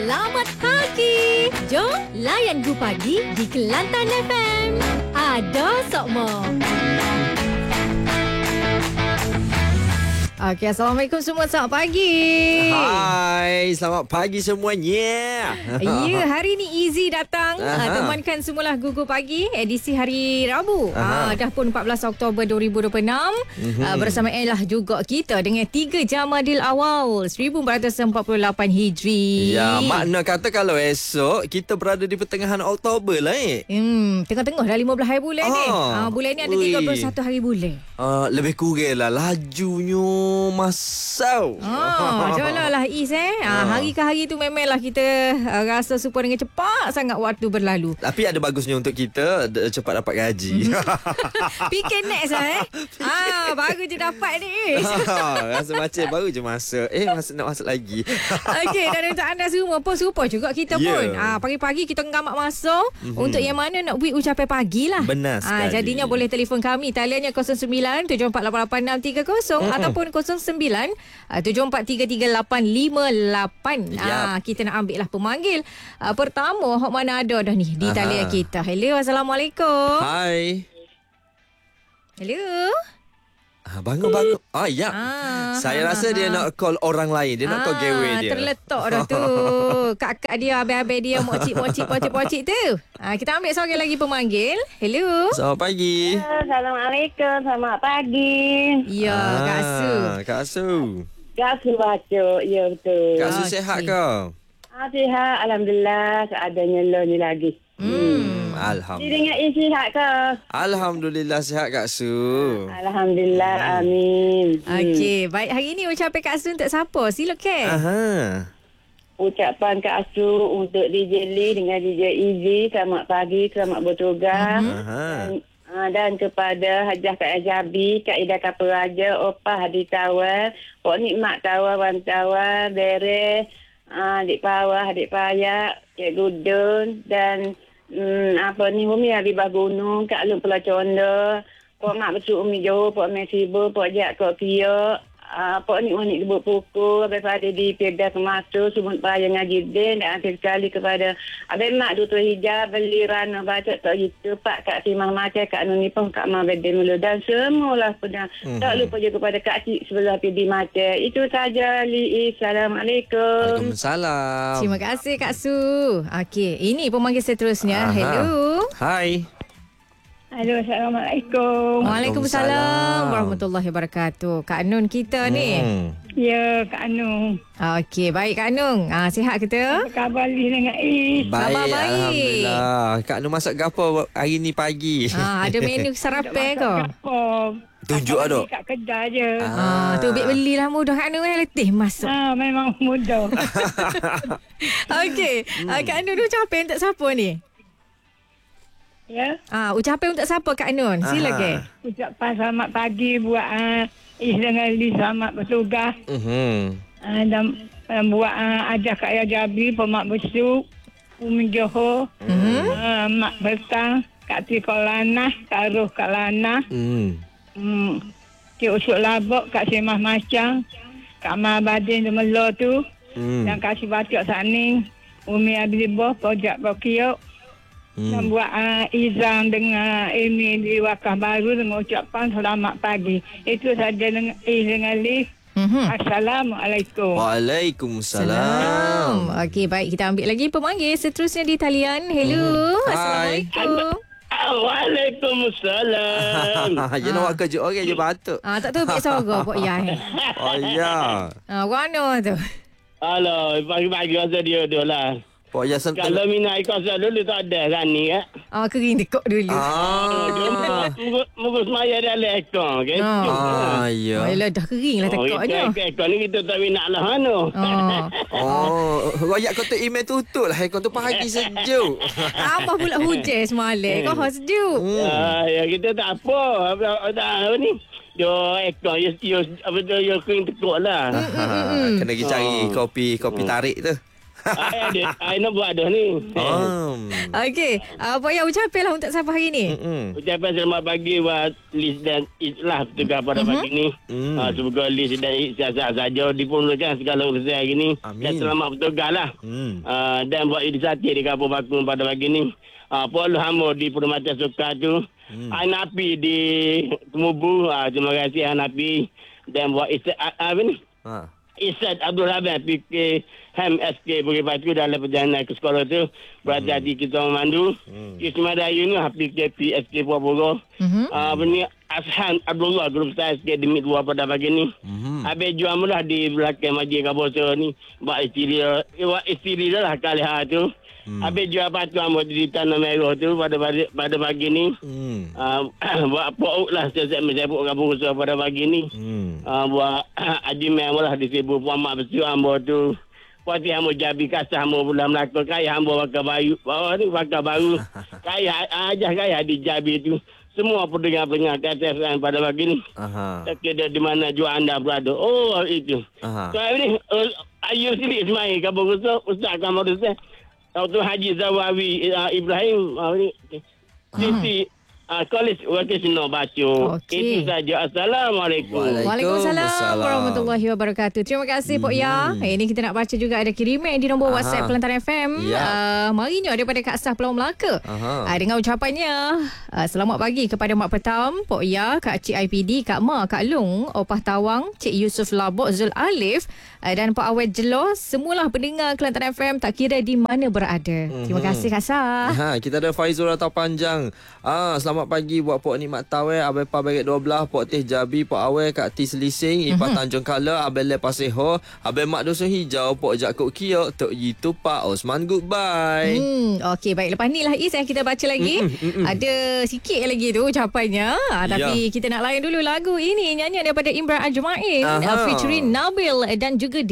Selamat pagi. Jom layan Gu Pagi di Kelantan FM. Ada Sokmo. Okey, Assalamualaikum semua. Selamat pagi. Hai, selamat pagi semuanya. Ya, hari ni Easy datang. Temankan semualah Gugu Pagi edisi hari Rabu. Dah pun 14 Oktober 2026. Bersama lah juga kita dengan 3 Jamadil Awal 1448 Hijri. Ya, makna kata kalau esok kita berada di pertengahan Oktober lah Tengah-tengah dah 15 hari bulan ni. Bulan ni ada 31 hari bulan. Lebih kurang lah lajunya masau. Jolalah Is hari ke hari tu memanglah kita rasa supaya dengan cepat sangat waktu berlalu. Tapi ada bagusnya untuk kita cepat dapat gaji. Fikir next baru je dapat ni. Rasa macam baru je masuk. Nak masuk lagi. Okey, dan untuk anda semua pun serupa juga kita pun. Pagi-pagi kita ngamak masuk untuk yang mana nak buat ucapan pagi lah. Benar sekali. Jadinya boleh telefon kami. Taliannya 09 7488 ataupun 09 743388. Kita nak ambil lah pemanggil pertama. Hok mana ada dah ni di talian kita. Hello, Assalamualaikum. Hai. Hello. Bangun. Ya. Saya rasa dia nak call orang lain. Dia nak call gateway dia. Terletak dah tu. Kakak dia, abang-abang dia, mokcik tu. Kita ambil seorang lagi pemanggil. Hello. Selamat pagi. Assalamualaikum. Selamat pagi. Ya, Kak Su. Kak Su. Kak Su baca. Ya, betul. Kak Su sihat ke? Sihat. Alhamdulillah. Seadanya lo ni lagi. Alhamdulillah. Diri dengan sihat ke? Alhamdulillah sihat Kak Su. Alhamdulillah. Amin. Okey, baik. Hari ni ucapan Kak Su untuk siapa? Silakan. Ucapan Kak Su untuk DJ Lee dengan DJ Easy. Selamat pagi. Selamat bertugas. Dan kepada Hajah Kak Ajabi, Kak Ida Kapuraja, Opah Hadi Tawar, Pok Nikmat Tawar, Wan Tawar, Bere, Adik Pawah, Adik Payak, Cik Gudun dan Umi Habibah Gunung, Kak Luk Pulau Conda, Pok Mak Besuk Umi Johor, Pok Mesibo, Pok Jak Kok Pio, Pok Nik Wanik Debuk Pukul, Abang Fadil di Perda Kemasu, Sumut Paya Ngaji Din, dan akhir sekali kepada Abang Mak Dutul Hijab, Beli Rana Baca Tak Gitu, Pak Kak Timah Macai, Kak Nunipong, Kak Mak Bedin Mulu, dan semualah pernah. Tak lupa juga kepada Kak Cik sebelah PD Macai. Itu saja, Li. Assalamualaikum. Waalaikumsalam. Terima kasih Kak Su. Okey, ini pemanggil seterusnya. Hello. Hai. Halo, Assalamualaikum. Waalaikumsalam warahmatullahi wabarakatuh. Kak Nun kita ni. Ya, Kak Anu. Okey, baik Kak Nun. Sihat kita? Khabar Li dengan Is. Khabar baik. Alhamdulillah. Kak Nur masak gapo hari ni pagi? Ada menu sarapan ke? Tunjuk ada. Kat kedai je. Tu belilah mudah Kak Nun letih masuk. Memang mudah. Okey, Kak Nun ucapan untuk siapa ni? Ya. Ucapan untuk siapa Kak Nun? Silakan. Ucapan selamat pagi buat Is dengan Li, selamat bertugas. Dan buat Ajah Kak Yajabi, Pemak Besuk, Umi Johor, Mak Betang, Kak Tiko Lanah, Kak Ruh Kak Lanah, Cik Usuk Labok, Kak Semah Macang, Kak Mahbadin di Melo tu, dan Kak Sibatik Saning, Umi Abdibah, Pojak Bokiok, dan buat Izam dengan Amy di Wakaf Baru dengan ucapan selamat pagi. Itu saja dengan Li. Assalamualaikum. Waalaikumsalam. Okey, baik. Kita ambil lagi pemanggil seterusnya di talian. Hello. Assalamualaikum. Waalaikumsalam. Ya nak kerja orang je batuk. Tak tahu bik sorga Pok Yah. Oh ya. Warna tu. Halo, pagi-pagi rasa dia tu lah. Pok Yasan Kalau minat ikut saya dulu tak ada kan ni kan. Kering tekuk dulu. Muka semaya dia ada ekor. Okay? Ya. Ayolah dah kering lah tekuknya. Ekor ni kita tak minat lah. Royak kau tu email tutup lah. Kau tu pagi sejuk. Apa pula hujan semalam. Kau sejuk. Ya, kita tak apa. Apa ni? Dia ekor. Dia kering tekuk lah. Kena pergi cari kopi tarik tu. Saya nak buat dah ni. Okey. Pak Ya, ucapkanlah untuk siapa hari ni. Ucapan selamat pagi buat Liz dan Islah bertugas pada pagi ni. Semoga Liz dan Islah saja dipermudahkan segala urusan hari ni. Dan selamat bertugas lah. Dan buat inisiatif di Kampung Bakung pada pagi ni. Puan Hamo di Permata Suka tu. Anapi di Kemubu. Terima kasih Anapi. Dan buat Isad Abdul Rahman PK Ham SK Bukit Batu dalam perjalanan ke sekolah tu. Berhati-hati kita memandu. Ismail Dayu ni PK PSK Puapura. Ini Ashan Abdullah Grup Star SK Demit 2 pada pagi ni. Habis jual mula di belakang Majlis Kabupaten ni. Buat istiri dah lah kali hari tu. Habis jual patu amat di Tanah Merah tu pada pagi ni. Buat pokok lah saya-saya kampung usaha pada pagi ni. Buat Haji Memang di Sibu Puan Mak Besu Ambo tu. Pati Ambo Jabi Kasah Ambo Bulan Melaka. Kaya Ambo Bakar Bayu. Bawah ni Bakar Baru. Kaya di Jabi tu. Semua pendengar-pendengar KTFM pada pagi ni. Tak kira di mana jua anda berada. Oh, itu. So, ini Ayu Sili Ismail kampung usaha. Ustaz kampung usaha. Dr. Haji Zawawi Ibrahim Siti Kolej Wakil Bacu. Itu saja. Assalamualaikum. Waalaikumsalam warahmatullahi wabarakatuh. Terima kasih Pak Ya. Ini kita nak baca juga ada kiriman di nombor WhatsApp Kelantan FM. Marinya daripada Kak Sah Pulau Melaka. Dengan ucapannya selamat pagi kepada Mak Petam, Pak Ya, Kak Cik IPD, Kak Ma, Kak Long, Opah Tawang, Cik Yusuf Labok, Zul Alif dan Pak Awet Jelos. Semualah pendengar Kelantan FM tak kira di mana berada. Terima kasih Kak Sah. Kita ada Faizul Atau Panjang. Selamat pagi buat Pok Nikmat Tawai, Abang Pa Barat 12, Pok Teh Jabi, Pok Awai, Kak T Selising, Ipah Tanjung Kala, Abang Le Paseho, Abang Mak Dusun Hijau, Pok Jakuk Kiok, Tok Yi Tupak, Osman goodbye. Okey, baik. Lepas ni lah kita baca lagi. Ada sikit lagi tu ucapannya. Tapi kita nak layan dulu lagu ini. Nyanyian daripada Imran Ajmain featuring Nabil dan juga